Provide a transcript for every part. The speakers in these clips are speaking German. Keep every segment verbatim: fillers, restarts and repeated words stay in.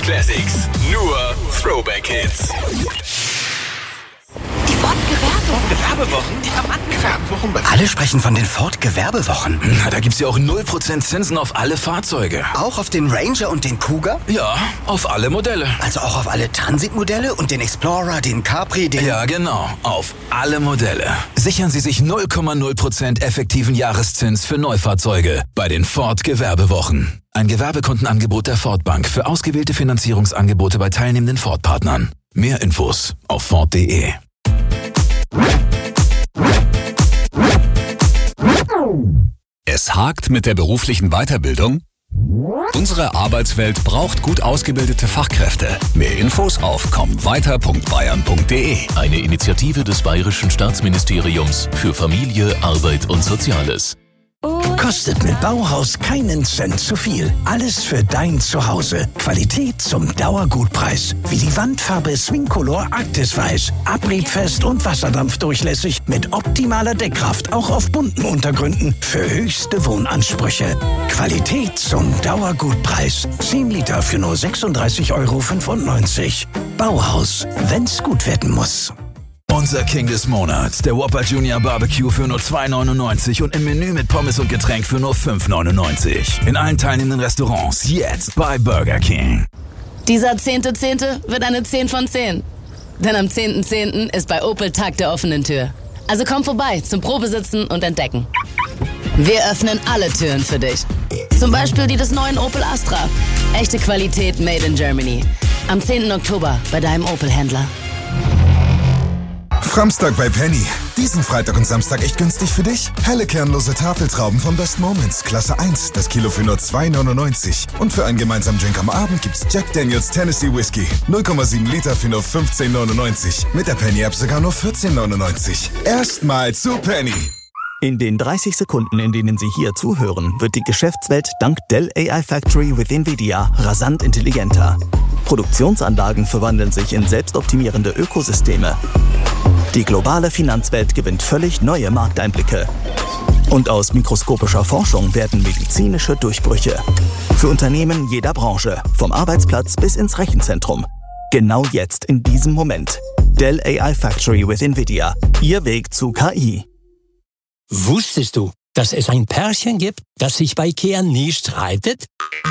Classics. Nur Throwback-Hits. Die Ford-Gewerbewochen. Gewerbewochen? Ja, Mann, Gewerbewochen. Alle sprechen von den Ford-Gewerbewochen. Na, da gibt's ja auch null Prozent Zinsen auf alle Fahrzeuge. Auch auf den Ranger und den Cougar? Ja, auf alle Modelle. Also auch auf alle Transit-Modelle und den Explorer, den Capri, den... Ja, genau. Auf alle Modelle. Sichern Sie sich null Komma null Prozent effektiven Jahreszins für Neufahrzeuge bei den Ford-Gewerbewochen. Ein Gewerbekundenangebot der Ford Bank für ausgewählte Finanzierungsangebote bei teilnehmenden Ford-Partnern. Mehr Infos auf Ford punkt de. Es hakt mit der beruflichen Weiterbildung? Unsere Arbeitswelt braucht gut ausgebildete Fachkräfte. Mehr Infos auf komm weiter punkt bayern punkt de. Eine Initiative des Bayerischen Staatsministeriums für Familie, Arbeit und Soziales. Kostet mit Bauhaus keinen Cent zu viel. Alles für dein Zuhause. Qualität zum Dauergutpreis. Wie die Wandfarbe Swingcolor Arktis Weiß. Abriebfest und wasserdampfdurchlässig mit optimaler Deckkraft. Auch auf bunten Untergründen für höchste Wohnansprüche. Qualität zum Dauergutpreis. zehn Liter für nur sechsunddreißig Euro fünfundneunzig. Bauhaus, wenn's gut werden muss. Unser King des Monats, der Whopper Junior Barbecue für nur zwei neunundneunzig und im Menü mit Pommes und Getränk für nur fünf neunundneunzig. In allen teilnehmenden Restaurants jetzt bei Burger King. Dieser zehnte Zehnte wird eine zehn von zehn. Denn am zehnten Zehnten ist bei Opel Tag der offenen Tür. Also komm vorbei zum Probesitzen und Entdecken. Wir öffnen alle Türen für dich. Zum Beispiel die des neuen Opel Astra. Echte Qualität made in Germany. Am zehnten Oktober bei deinem Opel-Händler. Framstag bei Penny. Diesen Freitag und Samstag echt günstig für dich? Helle kernlose Tafeltrauben von Best Moments, Klasse eins, das Kilo für nur zwei neunundneunzig. Und für einen gemeinsamen Drink am Abend gibt's Jack Daniels Tennessee Whiskey. null Komma sieben Liter für nur fünfzehn neunundneunzig. Mit der Penny-App sogar nur vierzehn neunundneunzig. Erstmal zu Penny. In den dreißig Sekunden, in denen Sie hier zuhören, wird die Geschäftswelt dank Dell A I Factory with NVIDIA rasant intelligenter. Produktionsanlagen verwandeln sich in selbstoptimierende Ökosysteme. Die globale Finanzwelt gewinnt völlig neue Markteinblicke. Und aus mikroskopischer Forschung werden medizinische Durchbrüche. Für Unternehmen jeder Branche, vom Arbeitsplatz bis ins Rechenzentrum. Genau jetzt, in diesem Moment. Dell A I Factory with NVIDIA. Ihr Weg zu K I. Wusstest du, dass es ein Pärchen gibt, das sich bei Ikea nie streitet?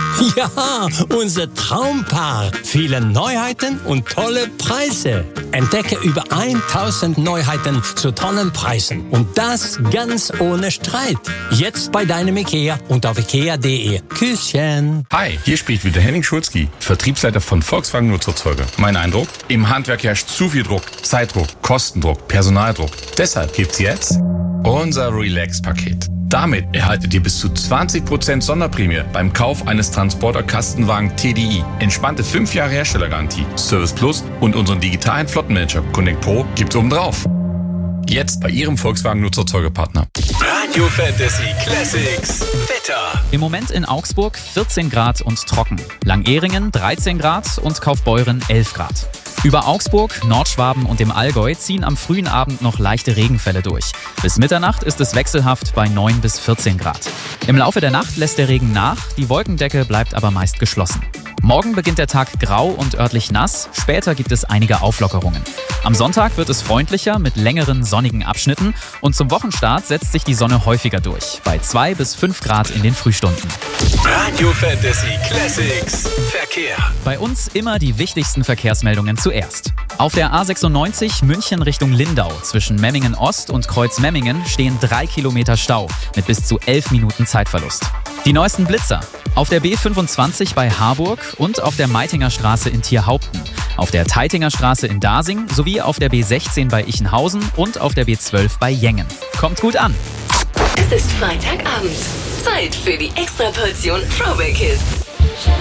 Ja, unser Traumpaar. Viele Neuheiten und tolle Preise. Entdecke über tausend Neuheiten zu tollen Preisen. Und das ganz ohne Streit. Jetzt bei deinem Ikea und auf ikea punkt de. Küsschen. Hi, hier spricht wieder Henning Schulzki, Vertriebsleiter von Volkswagen Nutzerzeuger. Mein Eindruck? Im Handwerk herrscht zu viel Druck. Zeitdruck, Kostendruck, Personaldruck. Deshalb gibt's jetzt unser Relax-Paket. Damit erhaltet ihr bis zu zwanzig Prozent Sonderprämie beim Kauf eines Transporter-Kastenwagen T D I. Entspannte fünf Jahre Herstellergarantie, Service Plus und unseren digitalen Flottenmanager Connect Pro gibt's obendrauf. Jetzt bei Ihrem Volkswagen-Nutzerzeugerpartner. Radio Fantasy Classics. Wetter. Im Moment in Augsburg vierzehn Grad und trocken. Langehringen dreizehn Grad und Kaufbeuren elf Grad. Über Augsburg, Nordschwaben und dem Allgäu ziehen am frühen Abend noch leichte Regenfälle durch. Bis Mitternacht ist es wechselhaft bei neun bis vierzehn Grad. Im Laufe der Nacht lässt der Regen nach, die Wolkendecke bleibt aber meist geschlossen. Morgen beginnt der Tag grau und örtlich nass, später gibt es einige Auflockerungen. Am Sonntag wird es freundlicher mit längeren sonnigen Abschnitten und zum Wochenstart setzt sich die Sonne häufiger durch, bei zwei bis fünf Grad in den Frühstunden. Radio Fantasy Classics. Verkehr. Bei uns immer die wichtigsten Verkehrsmeldungen zuerst. Auf der A sechsundneunzig München Richtung Lindau zwischen Memmingen Ost und Kreuz Memmingen stehen drei Kilometer Stau mit bis zu elf Minuten Zeitverlust. Die neuesten Blitzer. Auf der B fünfundzwanzig bei Harburg und auf der Meitinger Straße in Tierhaupten. Auf der Teitinger Straße in Dasing sowie auf der B sechzehn bei Ichenhausen und auf der B zwölf bei Jengen. Kommt gut an! Es ist Freitagabend. Zeit für die Extraportion Throwback Hits.